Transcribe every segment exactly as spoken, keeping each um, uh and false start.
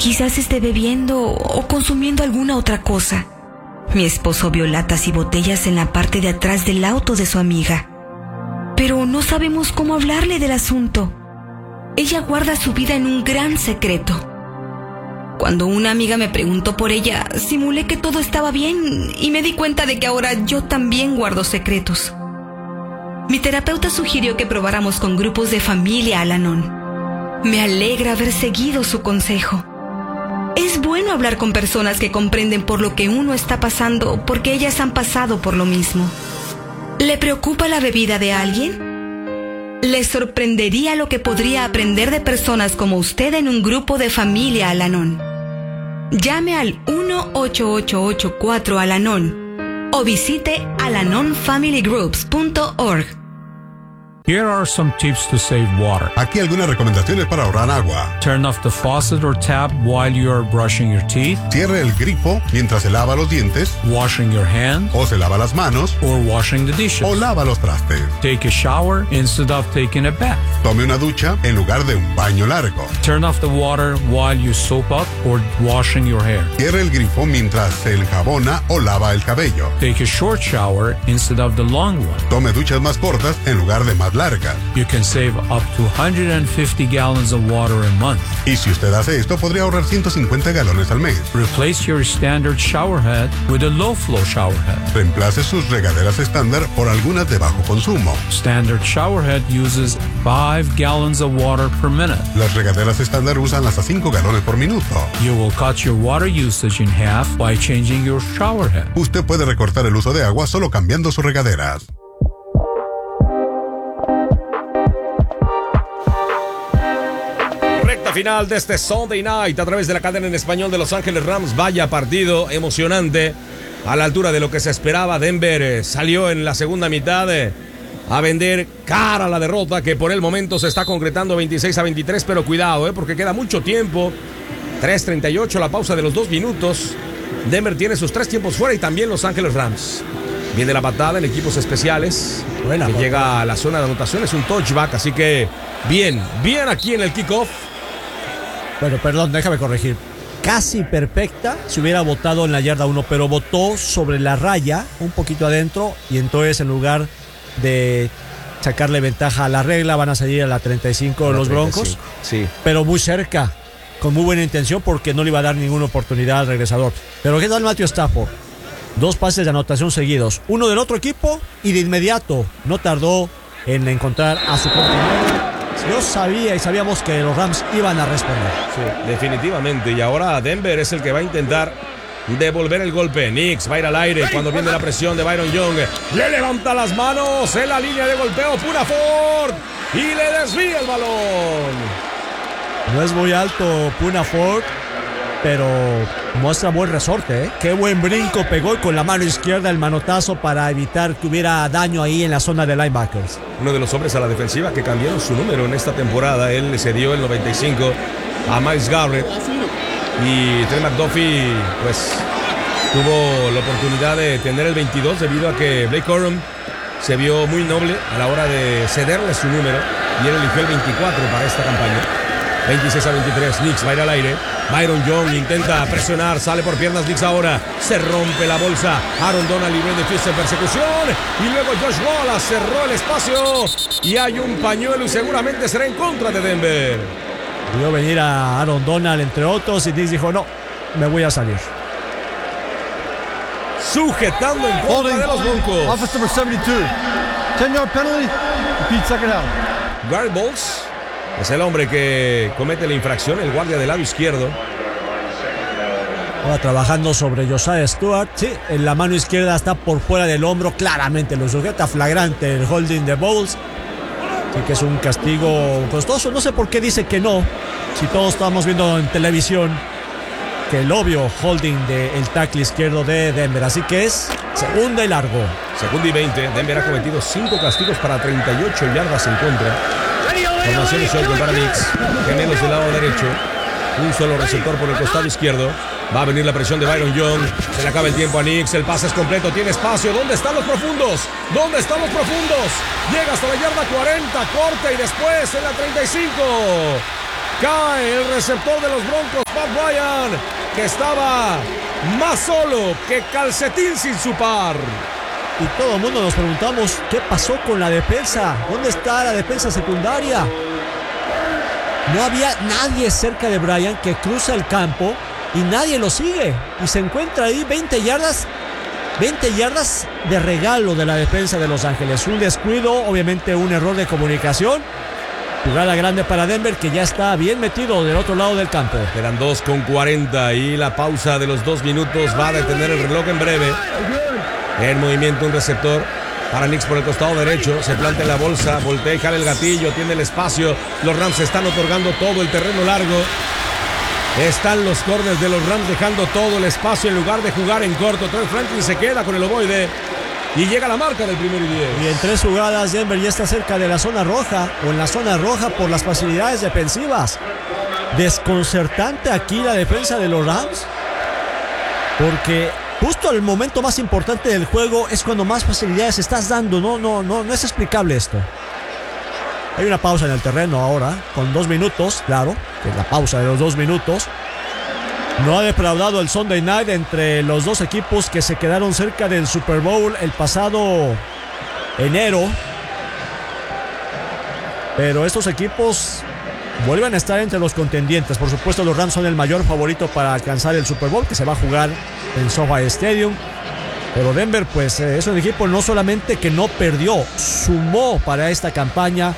Quizás esté bebiendo o consumiendo alguna otra cosa. Mi esposo vio latas y botellas en la parte de atrás del auto de su amiga. Pero no sabemos cómo hablarle del asunto. Ella guarda su vida en un gran secreto. Cuando una amiga me preguntó por ella, simulé que todo estaba bien y me di cuenta de que ahora yo también guardo secretos. Mi terapeuta sugirió que probáramos con grupos de familia Al-Anon. Me alegra haber seguido su consejo. Es bueno hablar con personas que comprenden por lo que uno está pasando, porque ellas han pasado por lo mismo. ¿Le preocupa la bebida de alguien? ¿Le sorprendería lo que podría aprender de personas como usted en un grupo de familia Al-Anon? Llame al uno ocho ocho ocho cuatro Al-Anon o visite alanon family groups punto org. Here are some tips to save water. Aquí algunas recomendaciones para ahorrar agua. Turn off the faucet or tap while you are brushing your teeth. Cierre el grifo mientras se lava los dientes. Washing your hands. O se lava las manos. Or washing the dishes. O lava los trastes. Take a shower instead of taking a bath. Tome una ducha en lugar de un baño largo. Turn off the water while you soap up or washing your hair. Cierre el grifo mientras se enjabona o lava el cabello. Take a short shower instead of the long one. Tome duchas más cortas en lugar de más largas. You can save up to one hundred fifty gallons of water a month. Y si usted hace esto, podría ahorrar ciento cincuenta galones al mes. Replace your standard shower head with a low flow shower head. Reemplace sus regaderas estándar por algunas de bajo consumo. Standard shower head uses five gallons of water per minute. Las regaderas estándar usan hasta cinco galones por minuto. You will cut your water usage in half by changing your shower head. Usted puede recortar el uso de agua solo cambiando sus regaderas. Final de este Sunday Night a través de la cadena en español de Los Ángeles Rams. Vaya partido emocionante, a la altura de lo que se esperaba. Denver eh, salió en la segunda mitad eh, a vender cara a la derrota, que por el momento se está concretando veintiséis a veintitrés, pero cuidado, eh, porque queda mucho tiempo. tres treinta y ocho, la pausa de los dos minutos. Denver tiene sus tres tiempos fuera y también Los Ángeles Rams. Viene la patada en equipos especiales. Buena, que patada. Llega a la zona de anotación, es un touchback, así que bien, bien aquí en el kickoff. Bueno, perdón, déjame corregir. Casi perfecta si hubiera botado en la yarda uno, pero botó sobre la raya, un poquito adentro, y entonces en lugar de sacarle ventaja a la regla, van a salir a la treinta y cinco de los Broncos. Sí. Pero muy cerca, con muy buena intención, porque no le iba a dar ninguna oportunidad al regresador. Pero ¿qué tal Matthew Stafford? Dos pases de anotación seguidos, uno del otro equipo, y de inmediato no tardó en encontrar a su compañero. Yo sabía y sabíamos que los Rams iban a responder. Sí, definitivamente. Y ahora Denver es el que va a intentar devolver el golpe. Knicks va a ir al aire cuando viene la presión de Byron Young. Le levanta las manos en la línea de golpeo Poona Ford y le desvía el balón. No es muy alto Poona Ford, pero muestra buen resorte, ¿eh? Qué buen brinco pegó con la mano izquierda el manotazo para evitar que hubiera daño ahí en la zona de linebackers. Uno de los hombres a la defensiva que cambiaron su número en esta temporada. Él le cedió el noventa y cinco a Myles Garrett. Y Trent McDuffie pues tuvo la oportunidad de tener el veintidós debido a que Blake Corum se vio muy noble a la hora de cederle su número y él eligió el veinticuatro para esta campaña. veintiséis a veintitrés, Knicks va a ir al aire. Byron Young intenta presionar, sale por piernas Knicks ahora, se rompe la bolsa. Aaron Donald y Brandon Fields en persecución y luego Josh Wallace cerró el espacio y hay un pañuelo y seguramente será en contra de Denver. Vio venir a Aaron Donald entre otros y Knicks dijo no, me voy a salir. Sujetando en contra Holding. de los Broncos. Office number seventy-two. ten yard penalty. Repeat second out. Garrett Bowles es el hombre que comete la infracción, el guardia del lado izquierdo. Ahora trabajando sobre Josiah Stewart. Sí, en la mano izquierda está por fuera del hombro. Claramente lo sujeta, flagrante el holding de Bowles. Sí que es un castigo costoso. No sé por qué dice que no. Si todos estamos viendo en televisión que el obvio holding del tackle izquierdo de Denver. Así que es segunda y largo. Segunda y veinte. Denver ha cometido cinco castigos para treinta y ocho yardas en contra. Formación de shotgun para Knicks. Gemelos del lado derecho. Un solo receptor por el costado izquierdo. Va a venir la presión de Byron Young. Se le acaba el tiempo a Knicks. El pase es completo. Tiene espacio. ¿Dónde están los profundos? ¿Dónde están los profundos? Llega hasta la yarda cuarenta. Corta y después en la treinta y cinco. Cae el receptor de los Broncos, Pat Bryant, que estaba más solo que calcetín sin su par. Y todo el mundo nos preguntamos qué pasó con la defensa. ¿Dónde está la defensa secundaria? No había nadie cerca de Bryant, que cruza el campo y nadie lo sigue. Y se encuentra ahí veinte yardas. veinte yardas de regalo de la defensa de Los Ángeles. Un descuido, obviamente un error de comunicación. Jugada grande para Denver, que ya está bien metido del otro lado del campo. Quedan dos con cuarenta y la pausa de los dos minutos va a detener el reloj en breve. En movimiento un receptor para Nix por el costado derecho. Se planta en la bolsa, voltea y jala el gatillo, tiene el espacio. Los Rams están otorgando todo el terreno largo. Están los corners de los Rams dejando todo el espacio en lugar de jugar en corto. Trey Franklin se queda con el ovoide y llega a la marca del primero y diez. Y en tres jugadas Denver ya está cerca de la zona roja, o en la zona roja por las facilidades defensivas. Desconcertante aquí la defensa de los Rams, porque justo el momento más importante del juego es cuando más facilidades estás dando. No, no, no, no es explicable esto. Hay una pausa en el terreno ahora, con dos minutos, claro, que es la pausa de los dos minutos. No ha defraudado el Sunday Night entre los dos equipos que se quedaron cerca del Super Bowl el pasado enero. Pero estos equipos vuelven a estar entre los contendientes. Por supuesto, los Rams son el mayor favorito para alcanzar el Super Bowl, que se va a jugar en SoFi Stadium. Pero Denver, pues, es un equipo no solamente que no perdió, sumó para esta campaña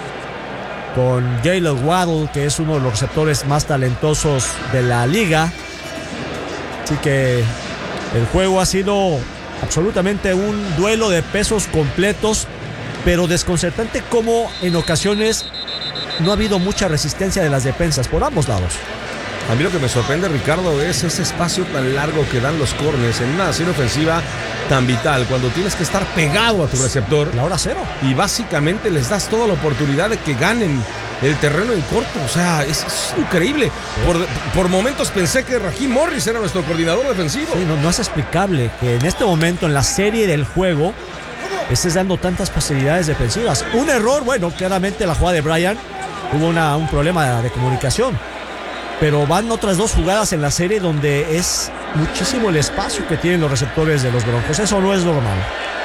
con Jalen Waddle, que es uno de los receptores más talentosos de la liga. Así que el juego ha sido absolutamente un duelo de pesos completos, pero desconcertante como en ocasiones no ha habido mucha resistencia de las defensas por ambos lados. A mí lo que me sorprende, Ricardo, es ese espacio tan largo que dan los corners en una acción ofensiva tan vital, cuando tienes que estar pegado a tu receptor. La hora cero. Y básicamente les das toda la oportunidad de que ganen el terreno en corto. O sea, es, es increíble. Por, por momentos pensé que Raheem Morris era nuestro coordinador defensivo. Sí, no, no es explicable que en este momento, en la serie del juego, estés dando tantas facilidades defensivas. Un error, bueno, claramente la jugada de Bryant hubo una, un problema de comunicación. Pero van otras dos jugadas en la serie donde es muchísimo el espacio que tienen los receptores de los Broncos. Eso no es normal.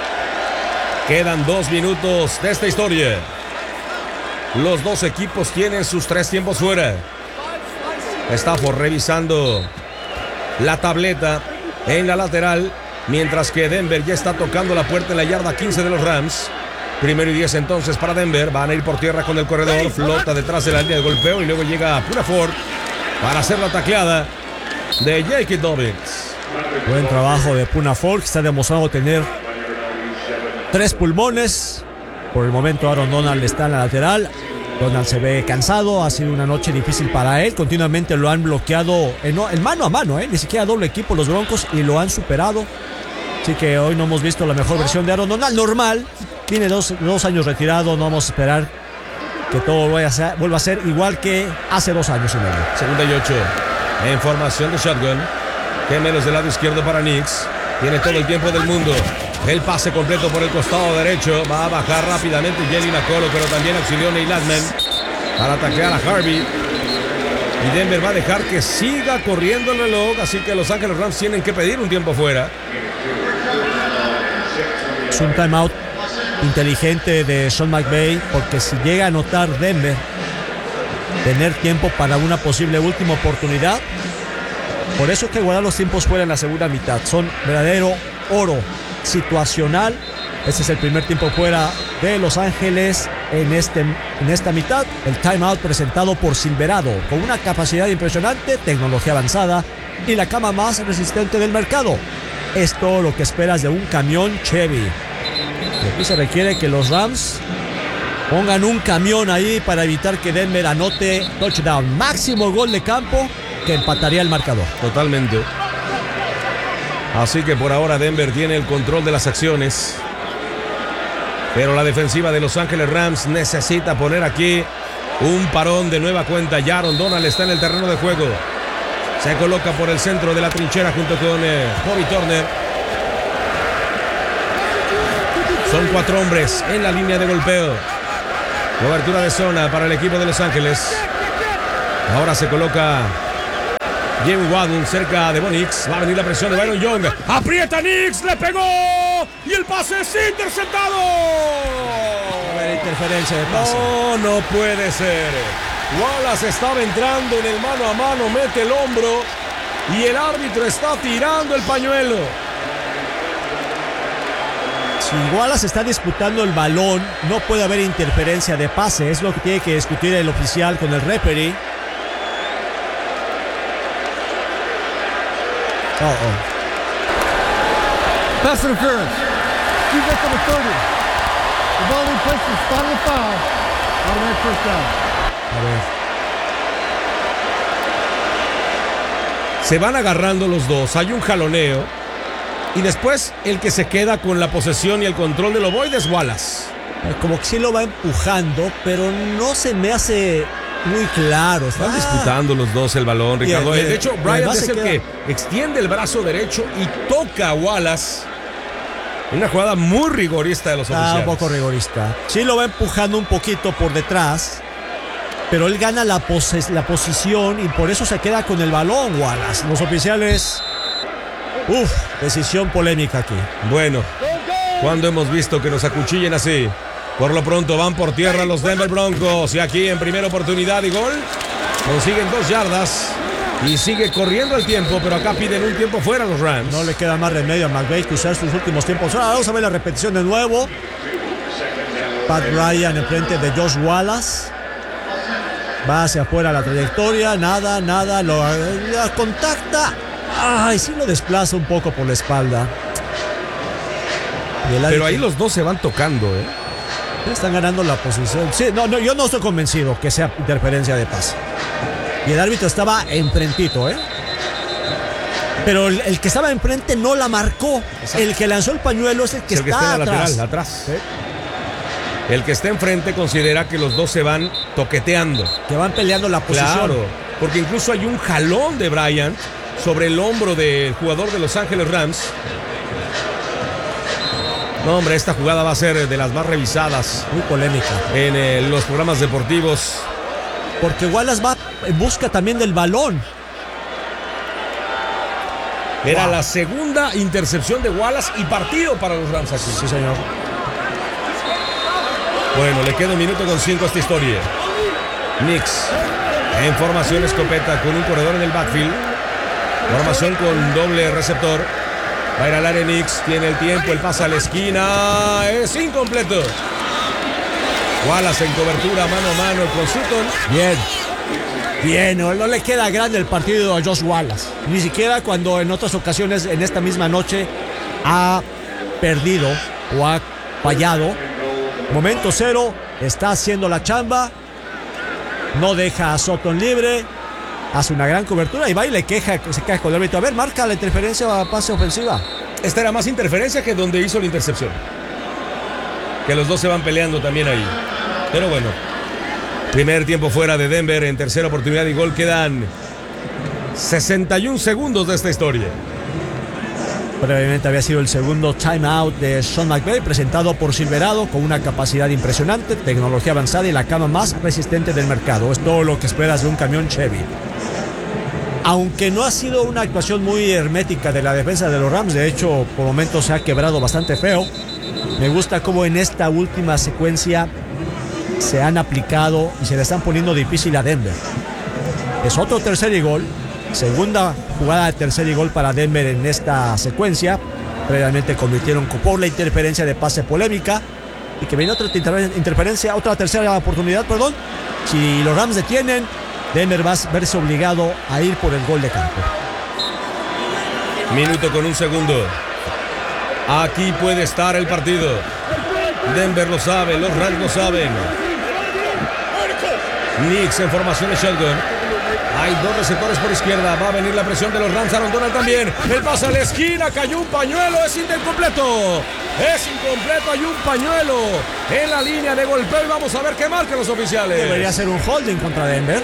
Quedan dos minutos de esta historia. Los dos equipos tienen sus tres tiempos fuera. Stafford revisando la tableta en la lateral, mientras que Denver ya está tocando la puerta en la yarda quince de los Rams. Primero y diez entonces para Denver. Van a ir por tierra con el corredor. Flota detrás de la línea de golpeo y luego llega Punaford para hacer la tacleada de J K. Dobbins. Buen trabajo de Punaford, que está demostrando tener tres pulmones. Por el momento Aaron Donald está en la lateral. Donald se ve cansado, ha sido una noche difícil para él. Continuamente lo han bloqueado en, en mano a mano, ¿eh? Ni siquiera doble equipo los Broncos, y lo han superado. Así que hoy no hemos visto la mejor versión de Aaron Donald. Normal, tiene dos, dos años retirado, no vamos a esperar que todo vuelva a, ser, vuelva a ser igual que hace dos años y medio. Segunda y ocho, en formación de shotgun. Gemelos del lado izquierdo para Nix. Tiene todo el tiempo del mundo. El pase completo por el costado derecho. Va a bajar rápidamente Jelly Nacolo, pero también auxilió Neil Latman para taclear a Harvey. Y Denver va a dejar que siga corriendo el reloj. Así que Los Ángeles Rams tienen que pedir un tiempo fuera. Es un timeout inteligente de Sean McVay, porque si llega a anotar Denver, tener tiempo para una posible última oportunidad. Por eso hay que guardar los tiempos fuera en la segunda mitad. Son verdadero oro situacional. Este es el primer tiempo fuera de Los Ángeles en, este, en esta mitad. El timeout presentado por Silverado, con una capacidad impresionante, tecnología avanzada y la cama más resistente del mercado. Es todo lo que esperas de un camión Chevy. Y aquí se requiere que los Rams pongan un camión ahí para evitar que Denver anote touchdown. Máximo gol de campo que empataría el marcador. Totalmente. Así que por ahora Denver tiene el control de las acciones. Pero la defensiva de Los Ángeles Rams necesita poner aquí un parón de nueva cuenta. Aaron Donald está en el terreno de juego. Se coloca por el centro de la trinchera junto con eh, Bobby Turner. Son cuatro hombres en la línea de golpeo. Cobertura de zona para el equipo de Los Ángeles. Ahora se coloca Jim Waddle cerca de Bo Nix. Va a venir la presión de Byron Young. Aprieta Nix, le pegó. Y el pase es interceptado. A ver, interferencia de pase. No, no puede ser. Wallace estaba entrando en el mano a mano, mete el hombro y el árbitro está tirando el pañuelo. Si Wallace está disputando el balón, no puede haber interferencia de pase. Es lo que tiene que discutir el oficial con el referee. Oh, oh. Pass interference. Defense number thirty. The ball in place is spot of the foul. Automatic first down. A ver. Se van agarrando los dos, hay un jaloneo y después el que se queda con la posesión y el control del ovoide es Wallace. Como que sí lo va empujando, pero no se me hace muy claro. Están ah. disputando los dos el balón, Ricardo. Bien, bien. De hecho, Y Bryant además es se el queda- que extiende el brazo derecho y toca a Wallace. Una jugada muy rigorista de los Está oficiales. un poco rigorista. Sí lo va empujando un poquito por detrás, pero él gana la, poses- la posición y por eso se queda con el balón, Wallace. Los oficiales... Uf, decisión polémica aquí. Bueno, cuando hemos visto que nos acuchillen así. Por lo pronto van por tierra los Denver Broncos y aquí en primera oportunidad y gol consiguen dos yardas y sigue corriendo el tiempo, pero acá piden un tiempo fuera los Rams. No le queda más remedio a McVay que usar sus últimos tiempos. Ahora vamos a ver la repetición de nuevo. Pat Ryan enfrente de Josh Wallace. Va hacia afuera la trayectoria. Nada, nada. Lo la contacta. Ay, sí lo desplaza un poco por la espalda. Y el Pero árbitro- ahí los dos se van tocando, ¿eh? Están ganando la posición. Sí, no, no, yo no estoy convencido que sea interferencia de pase. Y el árbitro estaba enfrentito, ¿eh? Pero el, el que estaba enfrente no la marcó. Exacto. El que lanzó el pañuelo es el que Es el que está está en la atrás. lateral, atrás. El que está enfrente considera que los dos se van toqueteando. Que van peleando la posición. Claro, porque incluso hay un jalón de Bryant sobre el hombro del jugador de Los Ángeles Rams. No, hombre, esta jugada va a ser de las más revisadas Muy polémica. en eh, los programas deportivos. Porque Wallace va en busca también del balón. Era Wow. la segunda intercepción de Wallace y partido para los Rams aquí. Sí, señor. Bueno, le queda un minuto con cinco a esta historia. Knicks en formación escopeta con un corredor en el backfield. Formación con doble receptor. Va a ir al área Knicks, tiene el tiempo, el pase a la esquina, es incompleto. Wallace en cobertura mano a mano con Sutton. Bien. Bien, no, no le queda grande el partido a Josh Wallace. Ni siquiera cuando en otras ocasiones en esta misma noche ha perdido o ha fallado. Momento cero, está haciendo la chamba. No deja a Sutton libre. Hace una gran cobertura y va y le queja, se queja con el árbitro. A ver, marca la interferencia a pase ofensiva. Esta era más interferencia que donde hizo la intercepción. Que los dos se van peleando también ahí. Pero bueno. Primer tiempo fuera de Denver en tercera oportunidad y gol. Quedan sesenta y un segundos de esta historia. Previamente había sido el segundo timeout de Sean McVay, presentado por Silverado, con una capacidad impresionante, tecnología avanzada y la cama más resistente del mercado. Es todo lo que esperas de un camión Chevy. Aunque no ha sido una actuación muy hermética de la defensa de los Rams, de hecho, por momentos se ha quebrado bastante feo. Me gusta cómo en esta última secuencia se han aplicado y se le están poniendo difícil a Denver. Es otro tercer y gol. Segunda jugada de tercer y gol para Denver en esta secuencia. Previamente convirtieron por la interferencia de pase polémica. Y que viene otra inter- interferencia, otra tercera oportunidad, perdón. Si los Rams detienen, Denver va a verse obligado a ir por el gol de campo. Minuto con un segundo. Aquí puede estar el partido. Denver lo sabe, los Rams lo saben. Knicks en formación de shotgun. Hay dos receptores por izquierda. Va a venir la presión de los Rams. Aaron Donald también. El pase a la esquina. Cayó un pañuelo. Es incompleto. Es incompleto. Hay un pañuelo en la línea de golpeo. Y vamos a ver qué marcan los oficiales. Debería ser un holding contra Denver.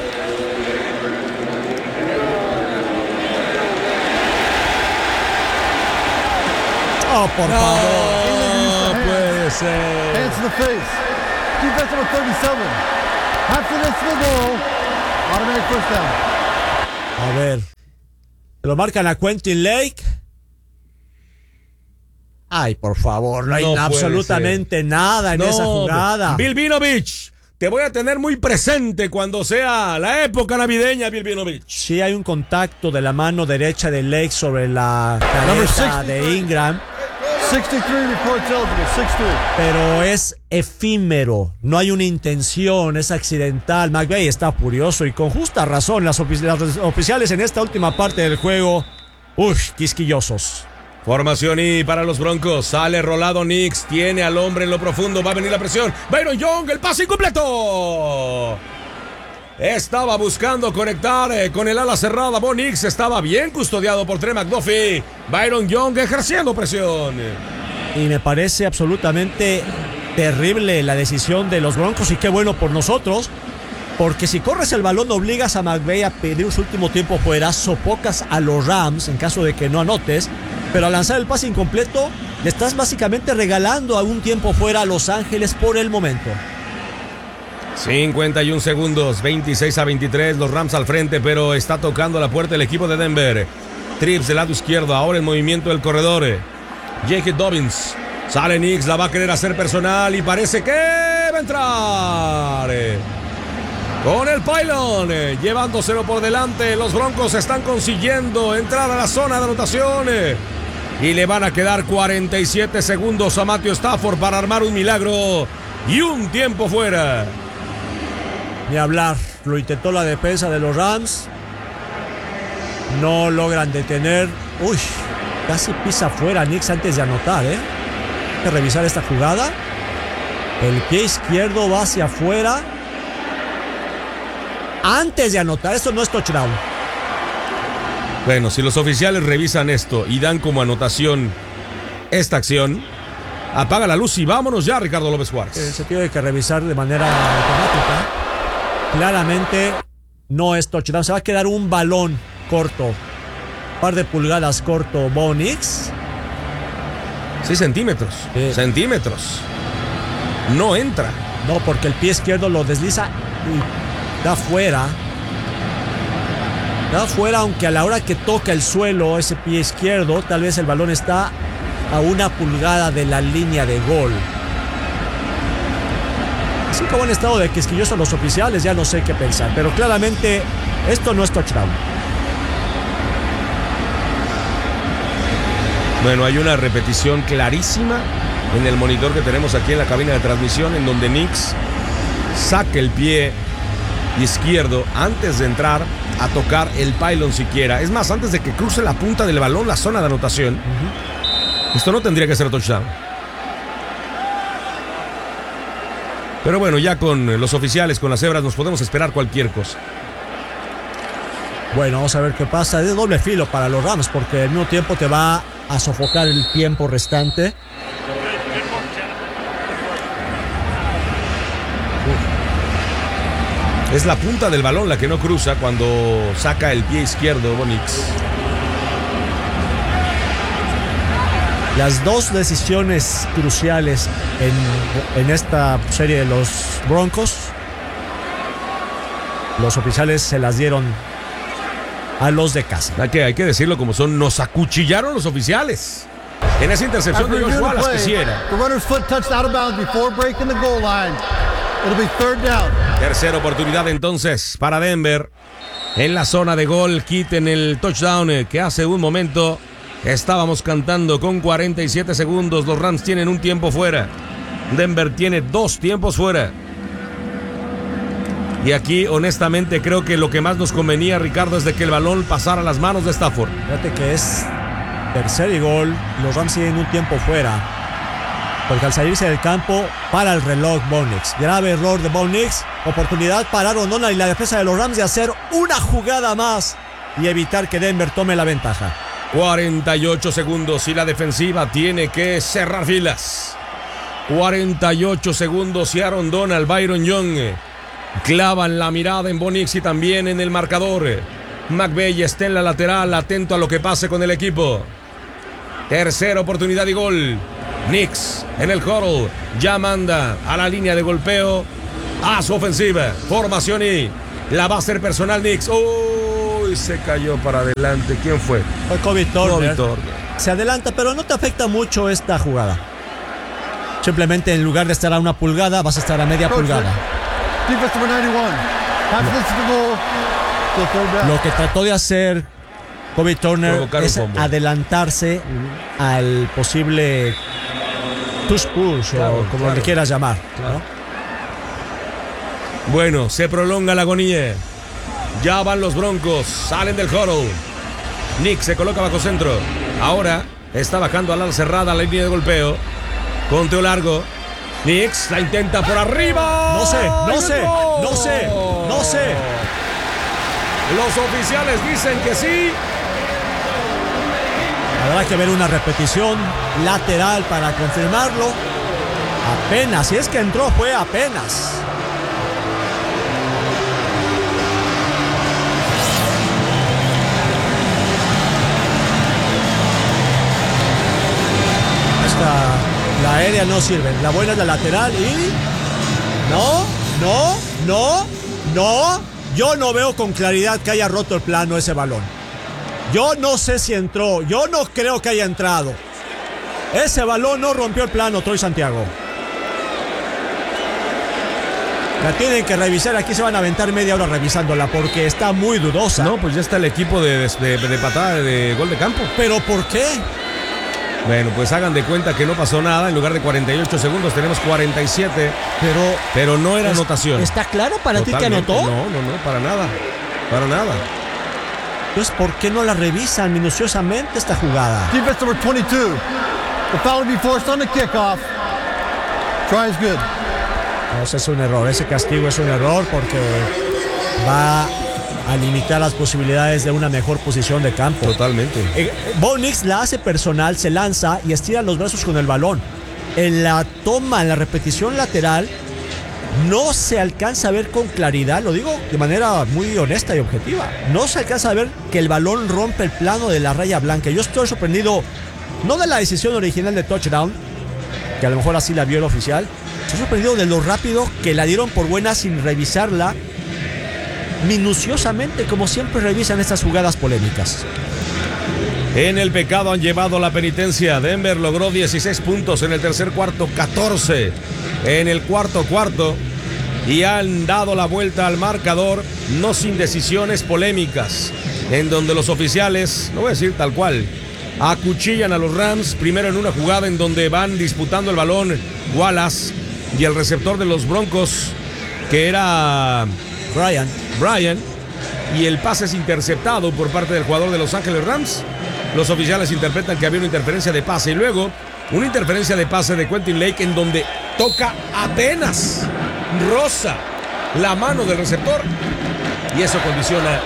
Oh, por No, favor. no puede ser. Hands to the face. Defense number thirty-seven. Half to the ball. Automatic first down. A ver. Lo marcan a Quentin Lake. Ay, por favor, no hay No absolutamente nada en No, esa jugada. Bill Vinovich, te voy a tener muy presente cuando sea la época navideña, Bill Vinovich. Sí hay un contacto de la mano derecha de Lake sobre la cabeza de Ingram, sixty-three reports eligible, six-three. pero es efímero, no hay una intención, es accidental. McVay está furioso y con justa razón. Las, ofici- las oficiales en esta última parte del juego, uff, quisquillosos. Formación y para los Broncos, sale rolado Nix, tiene al hombre en lo profundo, va a venir la presión, Byron Young, el pase incompleto. Estaba buscando conectar eh, con el ala cerrada, Bo Nix estaba bien custodiado por Trey McDuffie, Byron Young ejerciendo presión. Y me parece absolutamente terrible la decisión de los Broncos, y qué bueno por nosotros, porque si corres el balón obligas a McVay a pedir su último tiempo fuera, sofocas a los Rams en caso de que no anotes, pero al lanzar el pase incompleto le estás básicamente regalando a un tiempo fuera a Los Ángeles por el momento. cincuenta y un segundos, veintiséis a veintitrés, los Rams al frente, pero está tocando la puerta el equipo de Denver. Trips del lado izquierdo, ahora el movimiento del corredor. J K. Dobbins, sale Nix, la va a querer hacer personal y parece que va a entrar. Con el pylon, eh, llevándoselo por delante, los Broncos están consiguiendo entrar a la zona de anotación. Eh, y le van a quedar cuarenta y siete segundos a Matthew Stafford para armar un milagro y un tiempo fuera. Ni hablar, lo intentó la defensa de los Rams, no logran detener. Uy, casi pisa fuera Nix antes de anotar, ¿eh? Hay que revisar esta jugada. El pie izquierdo va hacia afuera antes de anotar. Esto no es touchdown. Bueno, si los oficiales revisan esto y dan como anotación esta acción, apaga la luz y vámonos ya, Ricardo López Juárez. Eh, se tiene que revisar de manera automática. Claramente no es touchdown. Se va a quedar un balón corto, un par de pulgadas corto, Bo Nix. Sí, centímetros. Sí. Centímetros. No entra. No, porque el pie izquierdo lo desliza y da fuera. Da fuera, aunque a la hora que toca el suelo ese pie izquierdo, tal vez el balón está a una pulgada de la línea de gol. Así como en estado de quisquillosos los oficiales, ya no sé qué pensar. Pero claramente esto no es touchdown. Bueno, hay una repetición clarísima en el monitor que tenemos aquí en la cabina de transmisión, en donde Nix saca el pie izquierdo antes de entrar a tocar el pylon siquiera. Es más, antes de que cruce la punta del balón la zona de anotación. Uh-huh. Esto no tendría que ser touchdown. Pero bueno, ya con los oficiales, con las cebras, nos podemos esperar cualquier cosa. Bueno, vamos a ver qué pasa. Es de doble filo para los Rams, porque al mismo tiempo te va a sofocar el tiempo restante. Es la punta del balón la que no cruza cuando saca el pie izquierdo Bo Nix. Las dos decisiones cruciales en, en esta serie de los Broncos, los oficiales se las dieron a los de casa. Hay que, hay que decirlo como son, nos acuchillaron los oficiales. En esa intercepción de Josh Wallace que sí era. The runner's foot touched out of bounds before breaking the goal line. It'll be third down. Tercera oportunidad entonces para Denver. En la zona de gol, quiten el touchdown que hace un momento estábamos cantando con cuarenta y siete segundos. Los Rams tienen un tiempo fuera. Denver tiene dos tiempos fuera. Y aquí, honestamente, creo que lo que más nos convenía, Ricardo, es de que el balón pasara a las manos de Stafford. Fíjate que es tercer y gol. Los Rams tienen un tiempo fuera, porque al salirse del campo para el reloj Bo Nix. Grave error de Bo Nix. Oportunidad para Aaron Donald y la defensa de los Rams de hacer una jugada más y evitar que Denver tome la ventaja. cuarenta y ocho segundos y la defensiva tiene que cerrar filas. cuarenta y ocho segundos y Aaron Donald, Byron Young clavan la mirada en Bo Nix y también en el marcador. McVay está en la lateral, atento a lo que pase con el equipo. Tercera oportunidad y gol. Nix en el huddle, ya manda a la línea de golpeo a su ofensiva. Formación y La va a hacer personal Knicks. Uy, se cayó para adelante. ¿Quién fue? Fue Kobe Turner. Kobe Turner. Se adelanta, pero no te afecta mucho esta jugada. Simplemente en lugar de estar a una pulgada, vas a estar a media Coach, pulgada. defense number ninety-one. Half this to the ball. So third down. Lo que trató de hacer Kobe Turner Provocar un es fumble. adelantarse al posible push push Claro, o como claro. le quieras llamar, ¿no? Bueno, se prolonga la agonía. Ya van los Broncos. Salen del huddle. Nick se coloca bajo centro. Ahora está bajando a la cerrada a la línea de golpeo. Conteo largo. Knicks la intenta por arriba. No sé, no ¡Y sé, entró! no sé, no sé. Los oficiales dicen que sí. Habrá que ver una repetición lateral para confirmarlo. Apenas, si es que entró, fue apenas. Esta, la aérea no sirve. La buena es la lateral y... No, no, no, no. Yo no veo con claridad que haya roto el plano ese balón. Yo no sé si entró. Yo no creo que haya entrado. Ese balón no rompió el plano, Troy Santiago. La tienen que revisar. Aquí se van a aventar media hora revisándola porque está muy dudosa. No, pues ya está el equipo de, de, de patada de gol de campo. ¿Pero por qué? Bueno, pues hagan de cuenta que no pasó nada. En lugar de cuarenta y ocho segundos tenemos cuarenta y siete. Pero, Pero no era es- anotación. ¿Está claro para ti que Totalmente. anotó? No, no, no, para nada. Para nada. Entonces, ¿por qué no la revisan minuciosamente esta jugada? Defense number twenty-two. The foul will be forced on the kickoff. Try is good. No, ese es un error. Ese castigo es un error porque va a limitar las posibilidades de una mejor posición de campo. Totalmente. Eh, Bo Nix la hace personal, se lanza y estira los brazos con el balón. En la toma, en la repetición lateral, no se alcanza a ver con claridad, lo digo de manera muy honesta y objetiva, no se alcanza a ver que el balón rompe el plano de la raya blanca. Yo estoy sorprendido, no de la decisión original de touchdown, que a lo mejor así la vio el oficial, estoy sorprendido de lo rápido que la dieron por buena sin revisarla minuciosamente, como siempre revisan estas jugadas polémicas. En el pecado han llevado la penitencia. Denver logró dieciséis puntos en el tercer cuarto, catorce en el cuarto cuarto. Y han dado la vuelta al marcador, no sin decisiones polémicas, en donde los oficiales, no voy a decir tal cual, acuchillan a los Rams, primero en una jugada en donde van disputando el balón Wallace y el receptor de los Broncos, que era Brian, Brian, y el pase es interceptado por parte del jugador de Los Ángeles Rams. Los oficiales interpretan que había una interferencia de pase y luego una interferencia de pase de Quentin Lake en donde toca apenas, roza la mano del receptor y eso condiciona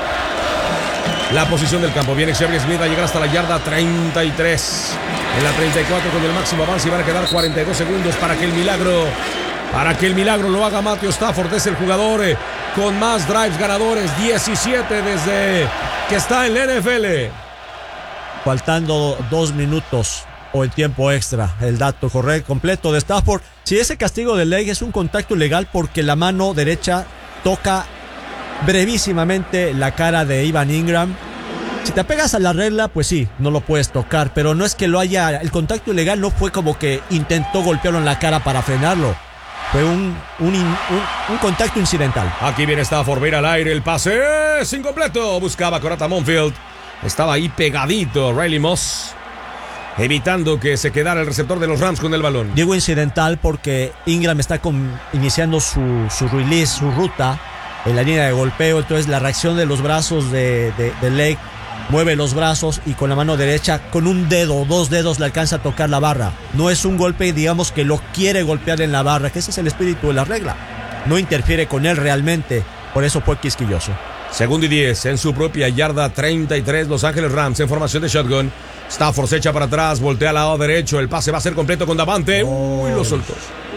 la posición del campo. Viene Xavier Smith a llegar hasta la yarda treinta y tres. En la treinta y cuatro con el máximo avance y van a quedar cuarenta y dos segundos para que el milagro, para que el milagro lo haga Matthew Stafford. Es el jugador eh, con más drives ganadores, diecisiete desde que está en la N F L. faltando dos minutos o el tiempo extra, el dato correcto, completo de Stafford. Si ese castigo de ley es un contacto ilegal porque la mano derecha toca brevísimamente la cara de Evan Ingram. Si te apegas a la regla, pues sí, no lo puedes tocar, pero no es que lo haya, el contacto ilegal no fue como que intentó golpearlo en la cara para frenarlo. Fue un, un, un, un contacto incidental. Aquí viene Stafford, ver al aire, el pase es incompleto. Buscaba Corata Monfield. Estaba ahí pegadito Riley Moss, evitando que se quedara el receptor de los Rams con el balón. Digo incidental porque Ingram está con, iniciando su, su release, su ruta en la línea de golpeo. Entonces la reacción de los brazos de, de, de Lake, mueve los brazos y con la mano derecha, con un dedo o dos dedos le alcanza a tocar la barra. No es un golpe, digamos, que lo quiere golpear en la barra, que ese es el espíritu de la regla. No interfiere con él realmente, por eso fue quisquilloso. Segundo y diez en su propia yarda treinta y tres. Los Ángeles Rams en formación de shotgun. Stafford se echa para atrás, voltea al lado derecho. El pase va a ser completo con Davante. Uy, lo soltó.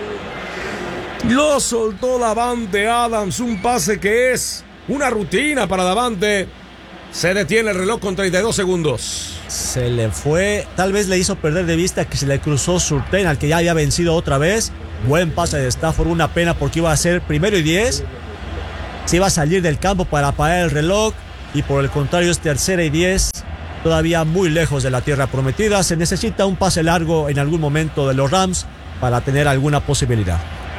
Lo soltó Davante Adams. Un pase que es una rutina para Davante. Se detiene el reloj con treinta y dos segundos. Se le fue, tal vez le hizo perder de vista que se le cruzó Surtain, al que ya había vencido otra vez. Buen pase de Stafford, una pena porque iba a ser primero y diez. se iba a salir del campo para parar el reloj, y por el contrario es tercera y diez, todavía muy lejos de la tierra prometida. Se necesita un pase largo en algún momento de los Rams para tener alguna posibilidad.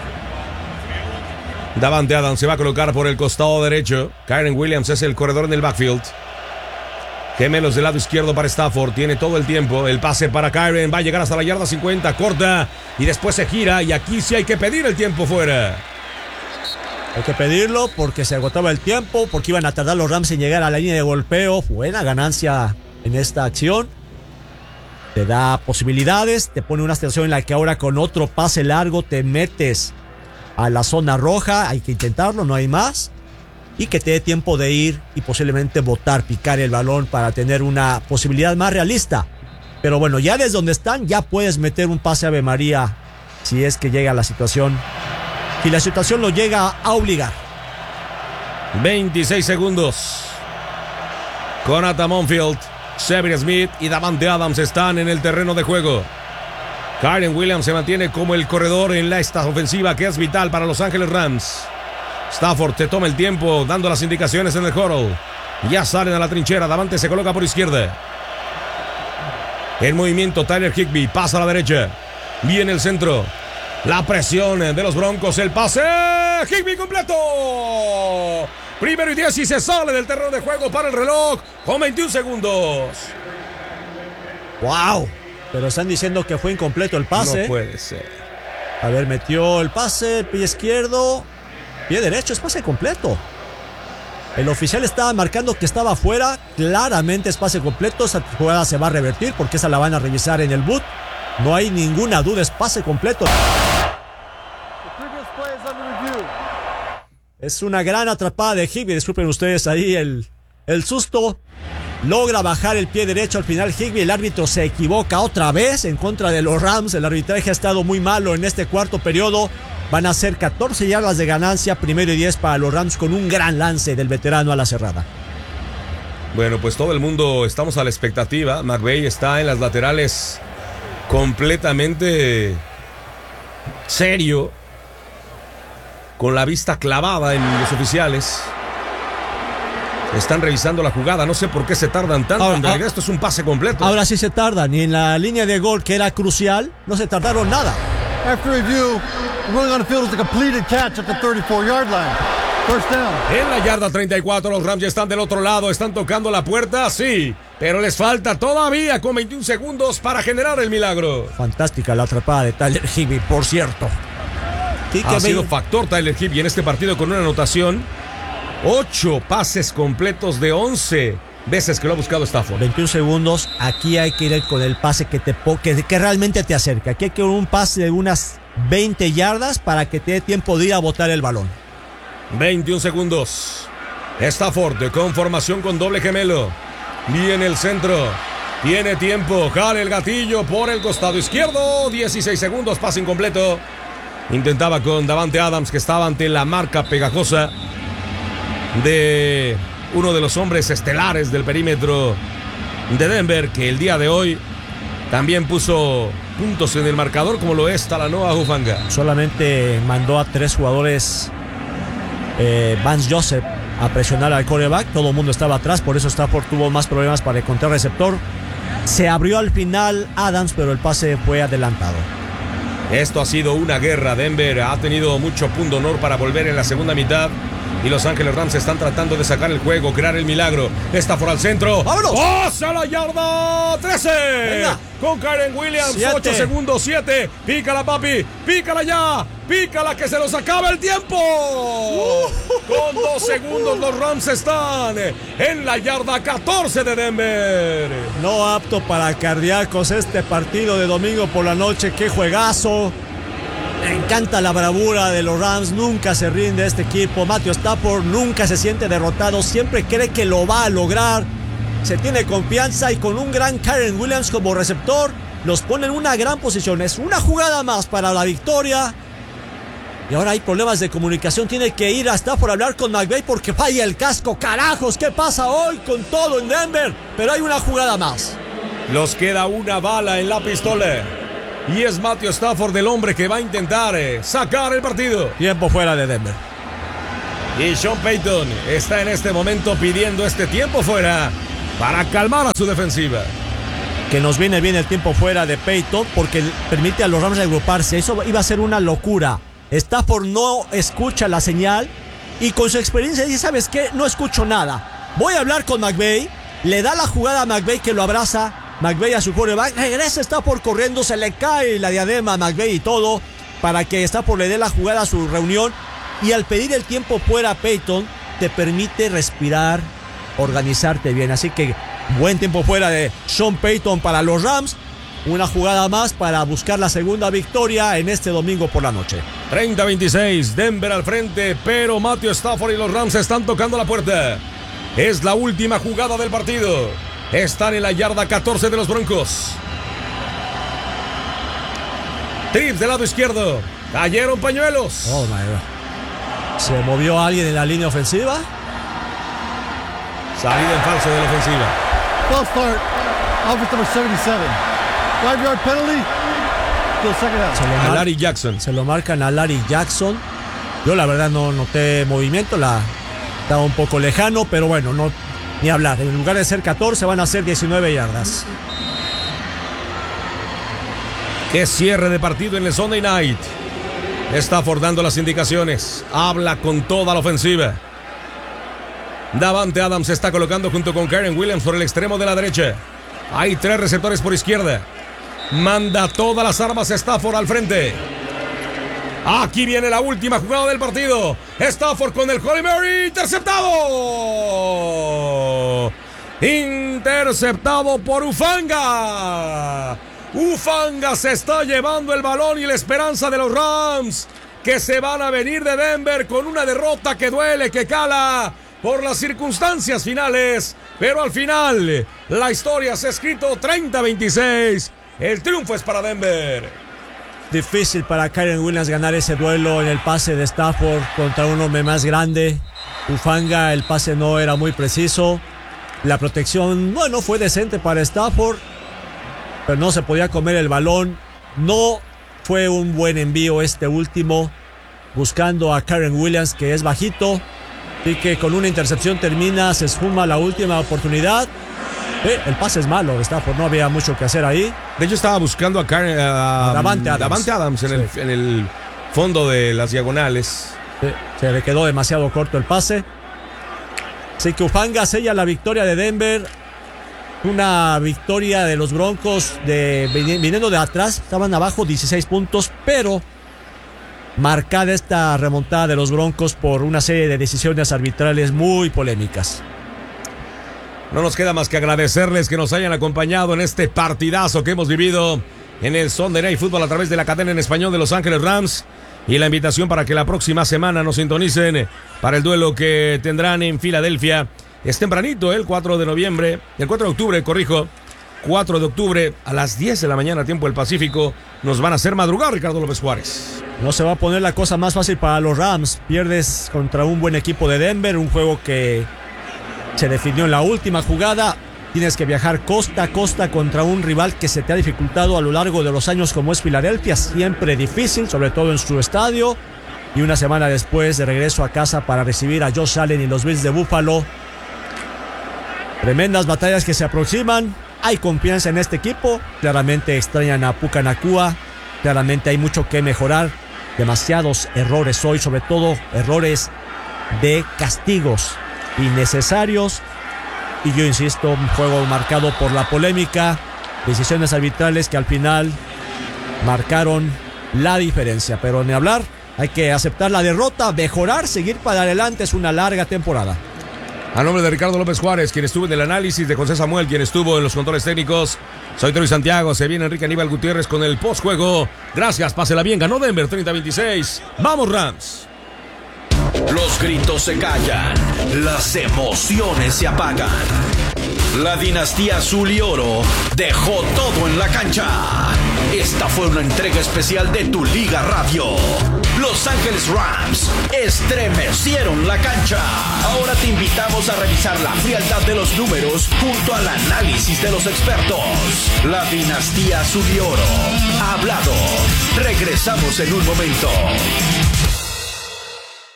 Davante Adams se va a colocar por el costado derecho. Kyren Williams es el corredor en el backfield. Gemelos del lado izquierdo para Stafford. Tiene todo el tiempo. El pase para Kyren. Va a llegar hasta la yarda cincuenta. Corta. Y después se gira. Y aquí sí hay que pedir el tiempo fuera. Hay que pedirlo porque se agotaba el tiempo. Porque iban a tardar los Rams en llegar a la línea de golpeo. Buena ganancia en esta acción. Te da posibilidades. Te pone una situación en la que ahora con otro pase largo te metes a la zona roja. Hay que intentarlo. No hay más. Y que te dé tiempo de ir y posiblemente botar, picar el balón para tener una posibilidad más realista. Pero bueno, ya desde donde están, ya puedes meter un pase Ave María si es que llega la situación. Si la situación lo llega a obligar. veintiséis segundos. Konata Monfield, Severin Smith y Davante Adams están en el terreno de juego. Kyren Williams se mantiene como el corredor en la esta ofensiva que es vital para Los Ángeles Rams. Stafford se toma el tiempo dando las indicaciones en el huddle. Ya salen a la trinchera. Davante se coloca por izquierda. En movimiento Tyler Higbee. Pasa a la derecha. Viene el centro. La presión de los Broncos. El pase. Higbee completo. Primero y diez y se sale del terreno de juego para el reloj con veintiún segundos. ¡Wow! Pero están diciendo que fue incompleto el pase. No puede ser. A ver, metió el pase, el pie izquierdo. Pie derecho, es pase completo. El oficial estaba marcando que estaba afuera. Claramente es pase completo. Esa jugada se va a revertir porque esa la van a revisar en el boot. No hay ninguna duda, es pase completo. Es una gran atrapada de Higbee. Disculpen ustedes ahí el, el susto. Logra bajar el pie derecho al final Higbee. El árbitro se equivoca otra vez en contra de los Rams. El arbitraje ha estado muy malo en este cuarto periodo. Van a ser catorce yardas de ganancia, primero y diez para los Rams con un gran lance del veterano a la cerrada. Bueno, pues todo el mundo estamos a la expectativa. McVay está en las laterales completamente serio, con la vista clavada en los oficiales. Están revisando la jugada, no sé por qué se tardan tanto. Ahora, en realidad esto es un pase completo. Ahora sí se tardan, y en la línea de gol que era crucial, no se tardaron nada. After review, the ruling on the field is a completed catch at the thirty-four yard line. First down. En la yarda treinta y cuatro, los Rams ya están del otro lado. ¿Están tocando la puerta? Sí, pero les falta todavía con veintiún segundos para generar el milagro. Fantástica la atrapada de Tyler Higbee, por cierto. Ha sido factor Tyler Higbee en este partido con una anotación. ocho pases completos de once veces que lo ha buscado Stafford. veintiún segundos. Aquí hay que ir con el pase que te que, que realmente te acerca. Aquí hay que ir un pase de unas veinte yardas para que te dé tiempo de ir a botar el balón. veintiún segundos. Stafford con formación con doble gemelo. Viene el centro. Tiene tiempo. Jale el gatillo por el costado izquierdo. dieciséis segundos. Pase incompleto. Intentaba con Davante Adams, que estaba ante la marca pegajosa de uno de los hombres estelares del perímetro de Denver, que el día de hoy también puso puntos en el marcador, como lo es Talanoa Hufanga. Solamente mandó a tres jugadores, eh, Vance Joseph, a presionar al quarterback. Todo el mundo estaba atrás, por eso Stafford tuvo más problemas para encontrar receptor. Se abrió al final Adams, pero el pase fue adelantado. Esto ha sido una guerra. Denver ha tenido mucho punto honor para volver en la segunda mitad. Y Los Ángeles Rams están tratando de sacar el juego, crear el milagro. Stafford al centro. ¡Vámonos! ¡Pasa la yarda trece! Venga. Con Kyren Williams. Siete. ocho segundos, siete. Pícala, papi. Pícala ya. Pícala, que se nos acaba el tiempo. Uh. Con dos segundos los Rams están en la yarda catorce de Denver. No apto para cardíacos este partido de domingo por la noche. ¡Qué juegazo! Me encanta la bravura de los Rams, nunca se rinde este equipo. Matthew Stafford nunca se siente derrotado, siempre cree que lo va a lograr. Se tiene confianza y con un gran Kyren Williams como receptor, los pone en una gran posición. Es una jugada más para la victoria. Y ahora hay problemas de comunicación, tiene que ir a Stafford a hablar con McVay porque falla el casco. ¡Carajos! ¿Qué pasa hoy con todo en Denver? Pero hay una jugada más. Los queda una bala en la pistola. Y es Matthew Stafford el hombre que va a intentar eh, sacar el partido. Tiempo fuera de Denver. Y Sean Payton está en este momento pidiendo este tiempo fuera para calmar a su defensiva. Que nos viene bien el tiempo fuera de Payton porque permite a los Rams agruparse. Eso iba a ser una locura. Stafford no escucha la señal y con su experiencia dice, ¿sabes qué? No escucho nada. Voy a hablar con McVay. Le da la jugada a McVay que lo abraza. McVay a su quarterback. Regresa Stafford corriendo. Se le cae la diadema a McVay y todo para que Stafford le dé la jugada a su reunión. Y al pedir el tiempo fuera a Payton te permite respirar, organizarte bien. Así que buen tiempo fuera de Sean Payton para los Rams. Una jugada más para buscar la segunda victoria en este domingo por la noche. treinta a veintiséis, Denver al frente, pero Matthew Stafford y los Rams están tocando la puerta. Es la última jugada del partido. Están en la yarda catorce de los Broncos. Trips del lado izquierdo. Cayeron pañuelos. Oh my God. ¿Se movió alguien en la línea ofensiva? Salida en falso de la ofensiva. False start. Offense number setenta y siete. Five yard penalty. Still second half. Se lo, A mar- Larry Jackson. se lo marcan a Larry Jackson. Yo la verdad no noté movimiento. La, estaba un poco lejano, pero bueno, no, ni hablar. En lugar de ser catorce van a ser diecinueve yardas. Qué cierre de partido en el Sunday Night. Stafford dando las indicaciones. Habla con toda la ofensiva. Davante Adams se está colocando junto con Kyren Williams por el extremo de la derecha. Hay tres receptores por izquierda. Manda todas las armas Stafford al frente. Aquí viene la última jugada del partido. Stafford con el Holy Mary. Interceptado. Interceptado por Hufanga. Hufanga se está llevando el balón y la esperanza de los Rams, que se van a venir de Denver con una derrota que duele, que cala por las circunstancias finales. Pero al final, la historia se ha escrito treinta a veintiséis. El triunfo es para Denver. Difícil para Kyren Williams ganar ese duelo en el pase de Stafford contra un hombre más grande. Hufanga, el pase no era muy preciso. La protección, bueno, fue decente para Stafford, pero no se podía comer el balón. No fue un buen envío este último, buscando a Kyren Williams, que es bajito. Así que con una intercepción termina, se esfuma la última oportunidad. Eh, el pase es malo de Stafford, no había mucho que hacer ahí. De hecho, estaba buscando a, Karen, a, A Davante Adams. Davante Adams en, Sí. el, en el fondo de las diagonales. Eh, se le quedó demasiado corto el pase. Así que Hufanga sella la victoria de Denver. Una victoria de los Broncos de, viniendo de atrás. Estaban abajo dieciséis puntos, pero marcada esta remontada de los Broncos por una serie de decisiones arbitrales muy polémicas. No nos queda más que agradecerles que nos hayan acompañado en este partidazo que hemos vivido en el Sunday Night Football a través de la cadena en español de Los Ángeles Rams, y la invitación para que la próxima semana nos sintonicen para el duelo que tendrán en Filadelfia. Es tempranito, el cuatro de noviembre, el cuatro de octubre, corrijo, cuatro de octubre a las diez de la mañana, tiempo del Pacífico. Nos van a hacer madrugar, Ricardo López Juárez. No se va a poner la cosa más fácil para los Rams. Pierdes contra un buen equipo de Denver, un juego que se definió en la última jugada. Tienes que viajar costa a costa contra un rival que se te ha dificultado a lo largo de los años, como es Filadelfia. Siempre difícil, sobre todo en su estadio. Y una semana después de regreso a casa para recibir a Josh Allen y los Bills de Buffalo. Tremendas batallas que se aproximan. Hay confianza en este equipo. Claramente extrañan a Puka Nacua. Claramente hay mucho que mejorar. Demasiados errores hoy, sobre todo errores de castigos innecesarios. Y yo insisto, un juego marcado por la polémica, decisiones arbitrales que al final marcaron la diferencia. Pero ni hablar, hay que aceptar la derrota, mejorar, seguir para adelante. Es una larga temporada. A nombre de Ricardo López Juárez, quien estuvo en el análisis, de José Samuel, quien estuvo en los controles técnicos, soy Troy Santiago. Se viene Enrique Aníbal Gutiérrez con el postjuego. Gracias, pásela bien. Ganó Denver treinta a veintiséis. ¡Vamos, Rams! Los gritos se callan, las emociones se apagan. La dinastía azul y oro dejó todo en la cancha. Esta fue una entrega especial de Tu Liga Radio. Los Ángeles Rams estremecieron la cancha. Ahora te invitamos a revisar la frialdad de los números junto al análisis de los expertos. La dinastía azul y oro ha hablado. Regresamos en un momento.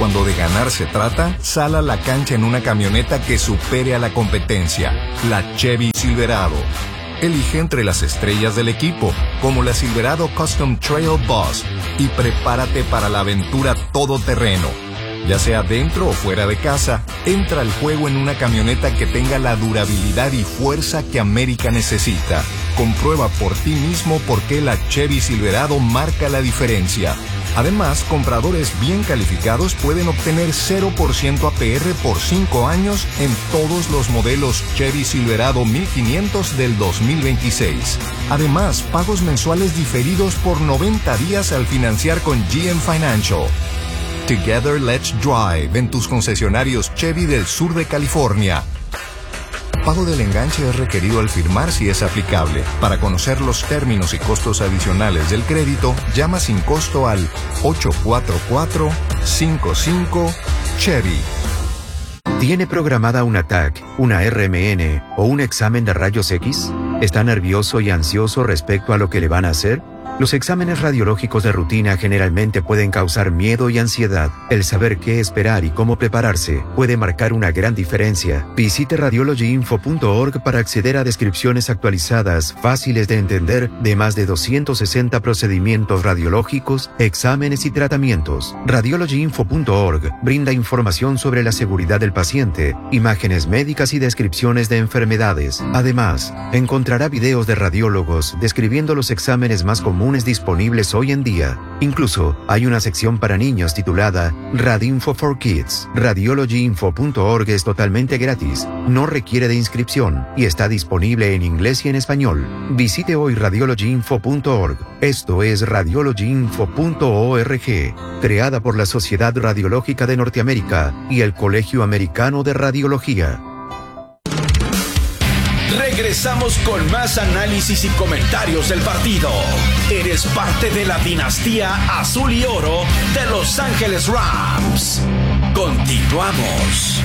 Cuando de ganar se trata, sal a la cancha en una camioneta que supere a la competencia, la Chevy Silverado. Elige entre las estrellas del equipo, como la Silverado Custom Trail Boss, y prepárate para la aventura todoterreno. Ya sea dentro o fuera de casa, entra al juego en una camioneta que tenga la durabilidad y fuerza que América necesita. Comprueba por ti mismo por qué la Chevy Silverado marca la diferencia. Además, compradores bien calificados pueden obtener cero por ciento A P R por cinco años en todos los modelos Chevy Silverado mil quinientos del dos mil veintiséis. Además, pagos mensuales diferidos por noventa días al financiar con G M Financial. Together Let's Drive en tus concesionarios Chevy del sur de California. Pago del enganche es requerido al firmar si es aplicable. Para conocer los términos y costos adicionales del crédito, llama sin costo al ocho cuatro cuatro, cinco cinco, Chevy. ¿Tiene programada una T A C, una R M N o un examen de rayos X? ¿Está nervioso y ansioso respecto a lo que le van a hacer? Los exámenes radiológicos de rutina generalmente pueden causar miedo y ansiedad. El saber qué esperar y cómo prepararse puede marcar una gran diferencia. Visite radiology info punto org para acceder a descripciones actualizadas, fáciles de entender, de más de doscientos sesenta procedimientos radiológicos, exámenes y tratamientos. radiology info punto org brinda información sobre la seguridad del paciente, imágenes médicas y descripciones de enfermedades. Además, encontrará videos de radiólogos describiendo los exámenes más comunes disponibles hoy en día. Incluso hay una sección para niños titulada Radinfo for Kids. radiology info punto org es totalmente gratis, no requiere de inscripción y está disponible en inglés y en español. Visite hoy radiology info punto org. Esto es radiology info punto org, creada por la Sociedad Radiológica de Norteamérica y el Colegio Americano de Radiología. Regresamos con más análisis y comentarios del partido. Eres parte de la dinastía azul y oro de Los Ángeles Rams. Continuamos.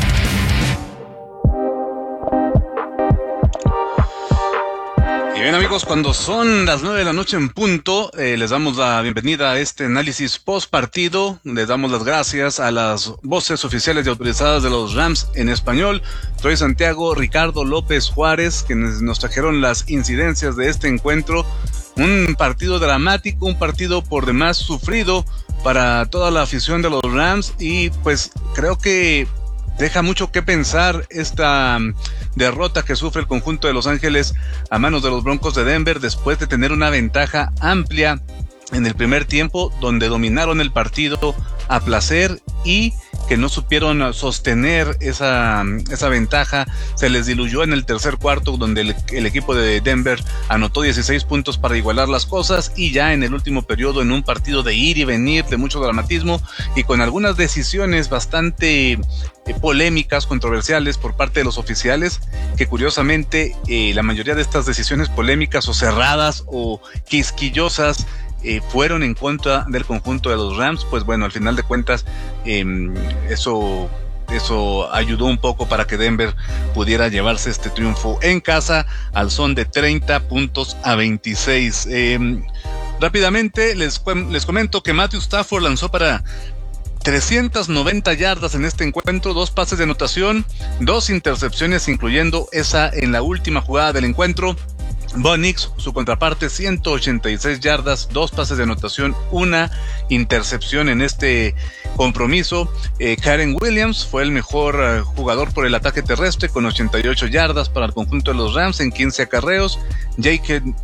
Y bien, amigos, cuando son las nueve de la noche en punto, eh, les damos la bienvenida a este análisis post partido. Les damos las gracias a las voces oficiales y autorizadas de los Rams en español, Troy Santiago, Ricardo López Juárez, quienes nos trajeron las incidencias de este encuentro. Un partido dramático, un partido por demás sufrido para toda la afición de los Rams, y pues creo que deja mucho que pensar esta derrota que sufre el conjunto de Los Ángeles a manos de los Broncos de Denver después de tener una ventaja amplia en el primer tiempo, donde dominaron el partido a placer y que no supieron sostener esa, esa ventaja. Se les diluyó en el tercer cuarto, donde el, el equipo de Denver anotó dieciséis puntos para igualar las cosas, y ya en el último periodo, en un partido de ir y venir, de mucho dramatismo y con algunas decisiones bastante eh, polémicas, controversiales por parte de los oficiales, que curiosamente eh, la mayoría de estas decisiones polémicas o cerradas o quisquillosas Eh, fueron en contra del conjunto de los Rams. Pues bueno, al final de cuentas eh, eso, eso ayudó un poco para que Denver pudiera llevarse este triunfo en casa al son de treinta puntos a veintiséis. Eh, rápidamente les, les comento que Matthew Stafford lanzó para trescientas noventa yardas en este encuentro, dos pases de anotación, dos intercepciones, incluyendo esa en la última jugada del encuentro. Bo Nix, su contraparte, ciento ochenta y seis yardas, dos pases de anotación, una intercepción en este compromiso. Eh, Karen Williams fue el mejor uh, jugador por el ataque terrestre, con ochenta y ocho yardas para el conjunto de los Rams en quince acarreos. J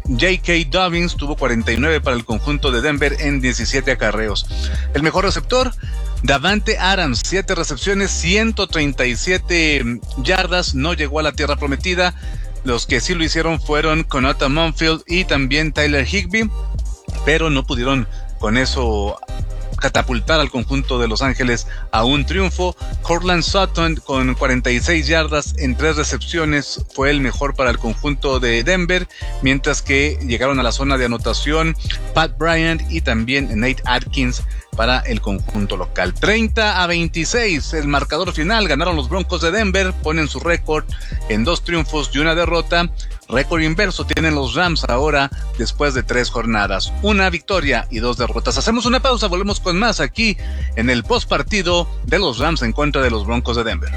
K Dobbins tuvo cuarenta y nueve para el conjunto de Denver en diecisiete acarreos. El mejor receptor, Davante Adams, siete recepciones, ciento treinta y siete yardas, no llegó a la tierra prometida. Los que sí lo hicieron fueron Konata Monfield y también Tyler Higbee, pero no pudieron con eso catapultar al conjunto de Los Ángeles a un triunfo. Courtland Sutton, con cuarenta y seis yardas en tres recepciones, fue el mejor para el conjunto de Denver, mientras que llegaron a la zona de anotación Pat Bryant y también Nate Atkins para el conjunto local. treinta a veintiséis el marcador final. Ganaron los Broncos de Denver, ponen su récord en dos triunfos y una derrota. récord inverso tienen los Rams ahora después de tres jornadas, una victoria y dos derrotas. Hacemos una pausa, volvemos con más aquí en el postpartido de los Rams en contra de los Broncos de Denver.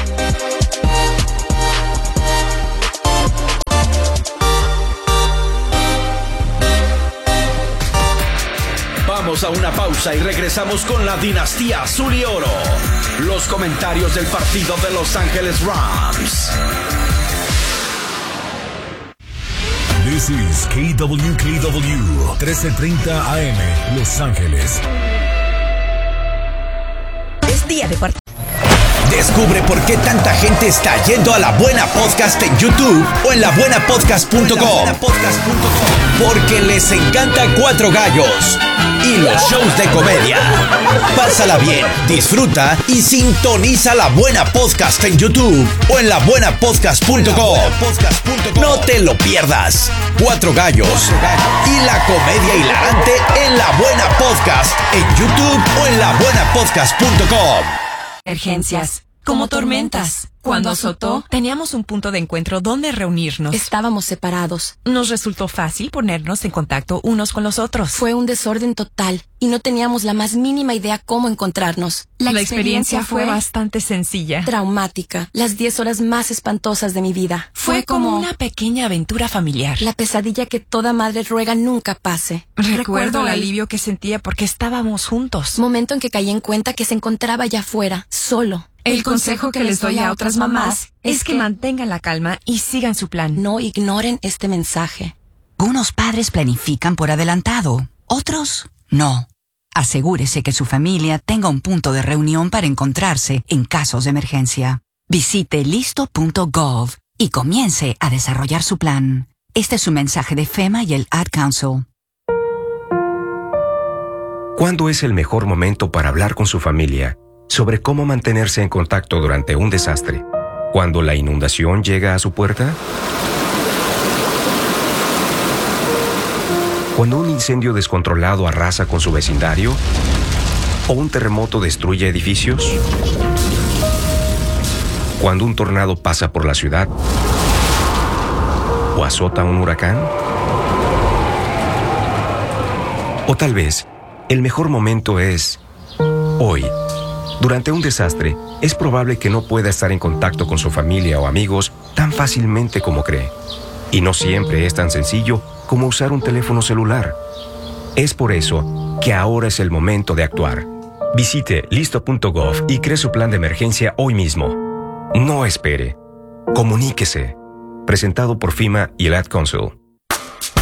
Vamos a una pausa y regresamos con la dinastía Azul y Oro. Los comentarios del partido de Los Ángeles Rams. This is K W K W trece treinta A M Los Ángeles. Es día de partido. Descubre por qué tanta gente está yendo a La Buena Podcast en YouTube o en la buena podcast punto com. Porque les encanta Cuatro Gallos y los shows de comedia. Pásala bien, disfruta y sintoniza La Buena Podcast en YouTube o en la buena podcast punto com. No te lo pierdas. Cuatro Gallos y la comedia hilarante en La Buena Podcast en YouTube o en la buena podcast punto com. Emergencias, como tormentas. Cuando azotó, teníamos un punto de encuentro donde reunirnos. Estábamos separados. Nos resultó fácil ponernos en contacto unos con los otros. Fue un desorden total y no teníamos la más mínima idea cómo encontrarnos. La, la experiencia, experiencia fue bastante sencilla. Traumática. Las diez horas más espantosas de mi vida. Fue, fue como una pequeña aventura familiar. La pesadilla que toda madre ruega nunca pase. Recuerdo, Recuerdo el alivio que sentía porque estábamos juntos. Momento en que caí en cuenta que se encontraba allá afuera, solo. El consejo que les doy a otras mamás es que mantengan la calma y sigan su plan. No ignoren este mensaje. Unos padres planifican por adelantado, otros no. Asegúrese que su familia tenga un punto de reunión para encontrarse en casos de emergencia. Visite listo punto gov y comience a desarrollar su plan. Este es un mensaje de FEMA y el Ad Council. ¿Cuándo es el mejor momento para hablar con su familia sobre cómo mantenerse en contacto durante un desastre? ¿Cuando la inundación llega a su puerta? ¿Cuando un incendio descontrolado arrasa con su vecindario? ¿O un terremoto destruye edificios? ¿Cuando un tornado pasa por la ciudad? ¿O azota un huracán? O tal vez, el mejor momento es hoy. Durante un desastre, es probable que no pueda estar en contacto con su familia o amigos tan fácilmente como cree. Y no siempre es tan sencillo como usar un teléfono celular. Es por eso que ahora es el momento de actuar. Visite listo punto gov y cree su plan de emergencia hoy mismo. No espere. Comuníquese. Presentado por FEMA y el Ad Council.